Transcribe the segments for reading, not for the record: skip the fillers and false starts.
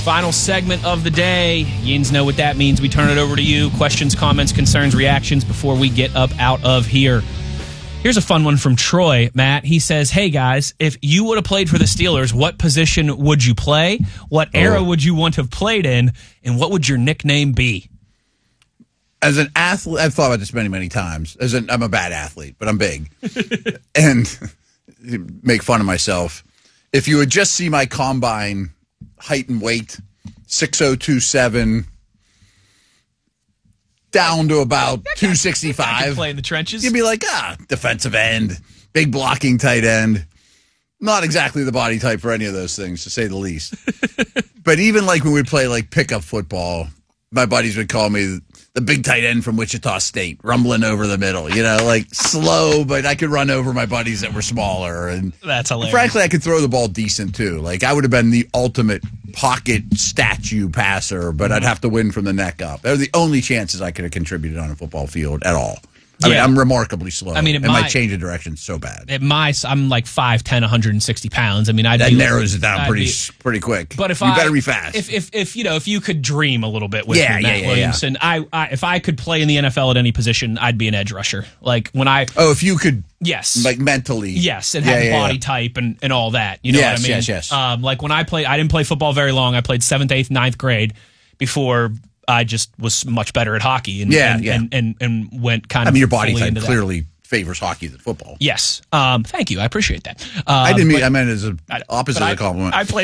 Final segment of the day. Yins know what that means. We turn it over to you. Questions, comments, concerns, reactions before we get up out of here. Here's a fun one from Troy, Matt. He says, hey, guys, if you would have played for the Steelers, what position would you play? What era would you want to have played in? And what would your nickname be? As an athlete, I've thought about this many, many times. I'm a bad athlete, but I'm big. And make fun of myself. If you would just see my combine height and weight, 6'0", down to about 265. I could play in the trenches. You'd be like, defensive end, big blocking tight end. Not exactly the body type for any of those things, to say the least. But even like when we'd play like pickup football, my buddies would call me the big tight end from Wichita State, rumbling over the middle, like slow, but I could run over my buddies that were smaller. And that's hilarious. Frankly, I could throw the ball decent too. Like I would have been the ultimate pocket statue passer, but I'd have to win from the neck up. They're the only chances I could have contributed on a football field at all. I mean, I'm remarkably slow. I mean, my change of direction is so bad. I'm like 5'10", 160 pounds. I mean, that narrows it down pretty quick. But you better be fast. If you could dream a little bit with Matt Williamson, if I could play in the NFL at any position, I'd be an edge rusher. Like when if you could, yes, like mentally, yes, and have body type and all that. You know what I mean? Yes. Like when I didn't play football very long. I played 7th, 8th, 9th grade before I just was much better at hockey and went kind of. I mean, your body type clearly favors hockey than football. Yes, thank you. I appreciate that. I didn't mean. I meant as an opposite of a compliment. I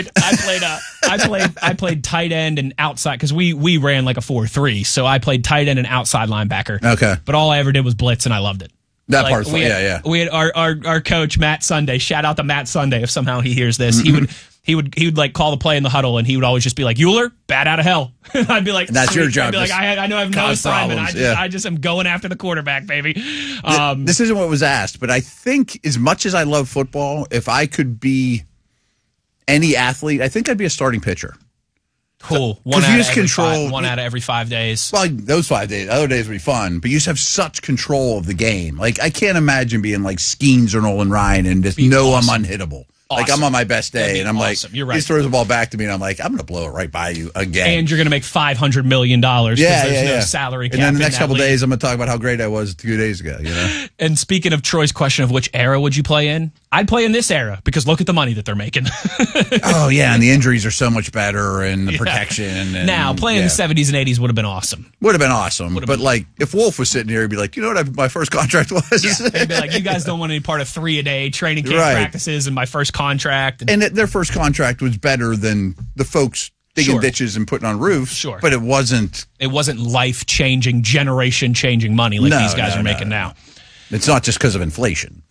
played tight end and outside because we ran like a 4-3, so I played tight end and outside linebacker. Okay, but all I ever did was blitz, and I loved it. That part's fun. We had our coach Matt Sunday. Shout out to Matt Sunday if somehow he hears this. He would like call the play in the huddle, and he would always just be like, "Euler, bat out of hell." I'd be like, and "That's your job." I'd be like, "I know I have no assignment. I just am going after the quarterback, baby." This isn't what was asked, but I think as much as I love football, if I could be any athlete, I think I'd be a starting pitcher. Cool. One out of every 5 days. Well, those 5 days. Other days would be fun, but you just have such control of the game. Like I can't imagine being like Skeens or Nolan Ryan and just know I'm unhittable. Awesome. Like I'm on my best day, and I'm like, you're right. He throws the ball back to me, and I'm like, I'm going to blow it right by you again. And you're going to make $500 million because there's no salary cap. And then the next couple days, I'm going to talk about how great I was 2 days ago. And speaking of Troy's question of which era would you play in, I'd play in this era because look at the money that they're making. And the injuries are so much better, and the protection. And, now playing in the 70s and 80s would have been awesome. Would have been awesome. But like, if Wolf was sitting here, he'd be like, you know what my first contract was? Yeah. He'd be like, you guys don't want any part of 3-a-day training camp practices and my first contract. And their first contract was better than the folks digging ditches and putting on roofs. Sure. But it wasn't life-changing, generation-changing money like these guys are making now. It's not just because of inflation.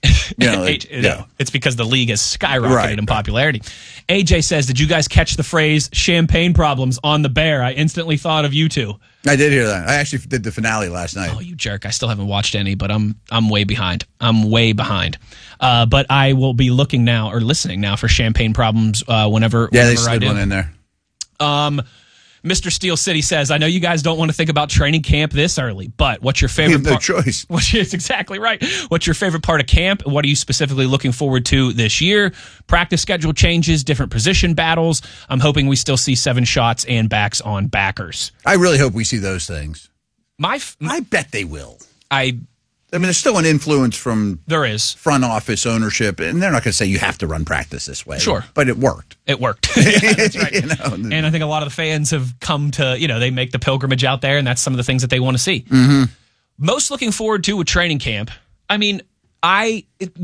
It's because the league has skyrocketed in popularity. AJ says, did you guys catch the phrase champagne problems on the Bear? I instantly thought of you two. I did hear that. I actually did the finale last night. Oh, you jerk. I still haven't watched any, but I'm way behind. But I will be looking now or listening now for champagne problems whenever they I do. One in there. Mr. Steel City says, I know you guys don't want to think about training camp this early, but what's your favorite part? We have no choice. It's exactly right. What's your favorite part of camp? What are you specifically looking forward to this year? Practice schedule changes, different position battles. I'm hoping we still see 7 shots and backs on backers. I really hope we see those things. I bet they will. I mean, there's still an influence from front office ownership, and they're not going to say you have to run practice this way. Sure. But it worked. That's right. And I think a lot of the fans have come to, they make the pilgrimage out there, and that's some of the things that they want to see. Mm-hmm. Most looking forward to with training camp, I mean,